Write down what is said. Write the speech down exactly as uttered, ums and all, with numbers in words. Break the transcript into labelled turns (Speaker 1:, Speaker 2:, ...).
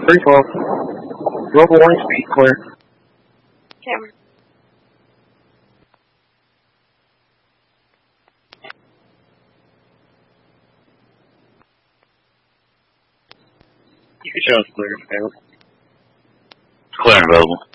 Speaker 1: three twelve. Global warning speed clear.
Speaker 2: Camera.
Speaker 1: You can show us clear.
Speaker 3: Clear and available.